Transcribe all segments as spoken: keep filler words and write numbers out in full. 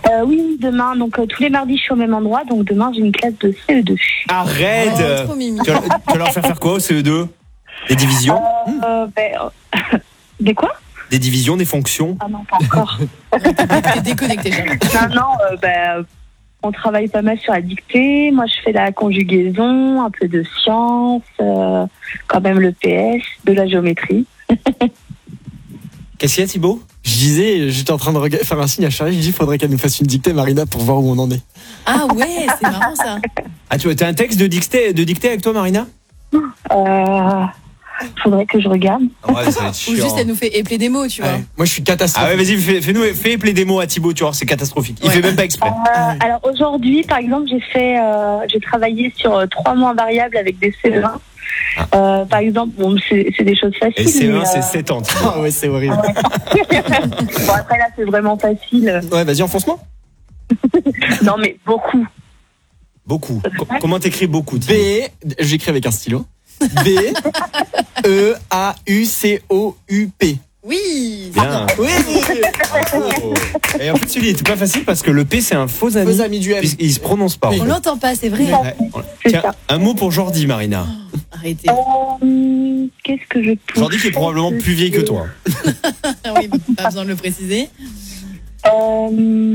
Euh, oui, demain, donc euh, tous les mardis, je suis au même endroit, donc demain, j'ai une classe de C E deux. Arrête. Oh, trop mimi. Tu vas, tu vas leur faire faire quoi au C E deux? Des divisions? Euh, euh, ben, euh, des quoi? Des divisions, des fonctions? Ah non, pas encore. T'es déconnecté, jamais. non, non, euh, ben, on travaille pas mal sur la dictée. Moi, je fais la conjugaison, un peu de sciences, euh, quand même le P S, de la géométrie. Qu'est-ce qu'il y a, Thibaut? Je disais, j'étais en train de rega- faire un signe à Charlie, je dis, il faudrait qu'elle nous fasse une dictée, Marina, pour voir où on en est. Ah ouais, c'est marrant ça. Ah, tu as un texte de dictée, de dictée avec toi, Marina? Euh, faudrait que je regarde. Ouais, ça va être Ou chiant. juste elle nous fait épeler des mots, tu vois. Ouais. Moi, je suis catastrophique. Ah ouais, vas-y, fais, fais-nous, fais épeler des mots à Thibaut, tu vois, c'est catastrophique. Il Ouais. fait même pas exprès. Euh, alors aujourd'hui, par exemple, j'ai fait, euh, j'ai travaillé sur euh, trois mois variables avec des C E un. Ah. Euh, par exemple, bon, c'est, c'est des choses faciles. Et C E un, mais, c'est euh, sept ans. Thibaut. Ah ouais, c'est horrible. bon, après là, c'est vraiment facile. Ouais, vas-y, enfonce-moi. Non, mais beaucoup. Beaucoup. Co- comment t'écris beaucoup, B, Thibaut? j'écris avec un stylo. B, E, A, U, C, O, U, P. Oui. Bien. Oui. Bravo. Et en fait, celui-là, il était pas facile parce que le P, c'est un faux ami. Vos amis du M. Puisqu'il se prononce pas. en On fait. l'entend pas, c'est vrai. Ouais. C'est Tiens, ça. un mot pour Jordi, Marina. Arrêtez. Euh, qu'est-ce que je peux Jordi qui est probablement plus vieille que toi. Ah oui, pas besoin de le préciser. Euh,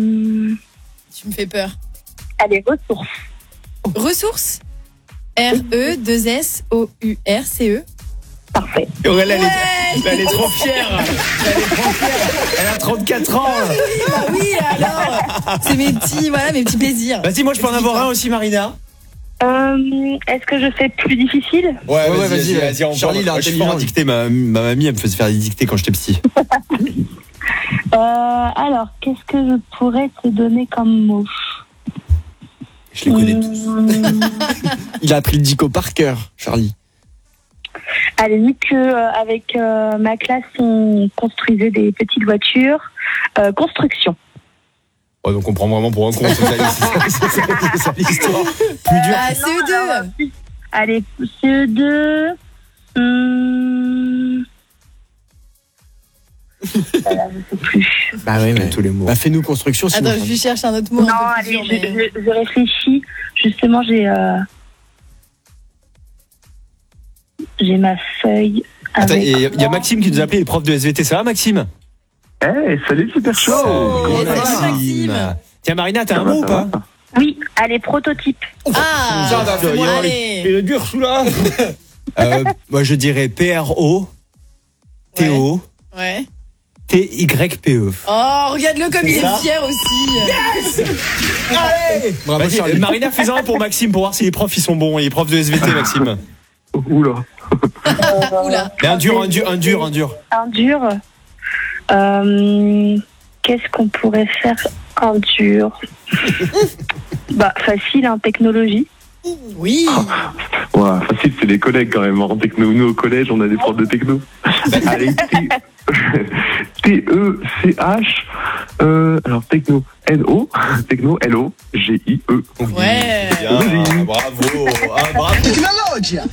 Tu me fais peur. allez, ressources. Ressources. R E deux S O U R C E. Parfait. Et Aurèle, elle, Ouais. est, elle est trop fière. Elle est trop fière. Elle a trente-quatre ans. Bah oui, alors. C'est mes petits, voilà, mes petits plaisirs. Vas-y, moi, je peux en avoir un aussi, Marina. Euh, est-ce que je fais plus difficile? Ouais, ouais, vas-y, vas-y. on Charlie, il est je suis fort en intelligent, dictée. Ma, ma mamie, elle me faisait faire des dictées quand j'étais petit. Euh, alors, qu'est-ce que je pourrais te donner comme mot? Je les connais tous. Hum, Il a appris le dico par cœur, Charlie. Allez, vu que euh, avec euh, ma classe, on construisait des petites voitures, euh, construction. Oh, donc on prend vraiment pour un con. C'est ça, c'est ça, c'est ça, c'est ça l'histoire. Plus dur. Ah, C E deux. Allez, C E deux. Hum... Voilà, je sais plus. Bah ouais, mais tous les mots. Bah fais-nous construction, sinon. Attends, je lui cherche un autre mot. Non, un peu plus allez, dur, je, mais- je- je réfléchis. Justement, j'ai euh, j'ai ma feuille. Attends, avec il y, a- il y a Maxime qui nous a appelé, les profs de S V T. Ça va, Maxime? Eh, salut Super Show. Oh, Salut, salut, Maxime. Tiens, Marina, t'as Ça un va, mot ou ça pas? va. Oui, allez, prototype. Ah, Ça va, fais-moi allez. est dur celui-là. euh, Moi, je dirais P R O T O Ouais. T Y P E. Oh, regarde-le comme il ça est fier aussi. Allez, Bravo, vas-y, Charlie. euh, Marina, fais-en un pour Maxime pour voir si les profs ils sont bons. Les profs de S V T, Maxime. Oula. Oula. Mais un dur, un dur, un dur, un dur. Un dur. Euh, Qu'est-ce qu'on pourrait faire un dur? Bah, facile, hein, technologie. Oui. Ouais, facile, c'est les collègues quand même. En techno, nous au collège, on a des profs de techno. Allez, T- T E C H. Euh, alors, techno. N O. Techno. L O. G I E. Ouais. Bien, bravo. Ah, bravo. Technologia.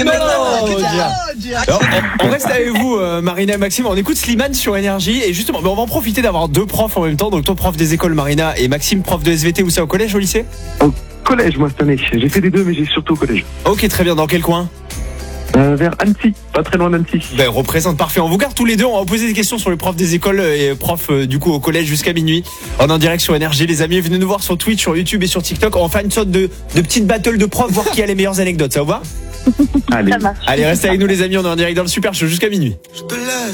Alors, on, on reste avec vous, euh, Marina et Maxime. On écoute Slimane sur Énergie. Et justement, ben, on va en profiter d'avoir deux profs en même temps. Donc, toi, prof des écoles, Marina, et Maxime, prof de S V T. Où c'est, au collège, au lycée? Au collège, moi, cette année. J'ai fait les deux, mais j'ai surtout au collège. Ok, très bien. Dans quel coin? Euh, vers Annecy. Pas très loin d'Annecy. Ben, représente parfait. On vous garde tous les deux. On va vous poser des questions sur les profs des écoles et profs euh, du coup au collège jusqu'à minuit. On est en direct sur Énergie, les amis. Venez nous voir sur Twitch, sur YouTube et sur TikTok. On va faire une sorte de, de petite battle de profs, voir qui a les meilleures anecdotes. Ça vous va? Allez. Ça marche. Allez, restez avec nous, les amis. On est en direct dans le Super Show jusqu'à minuit.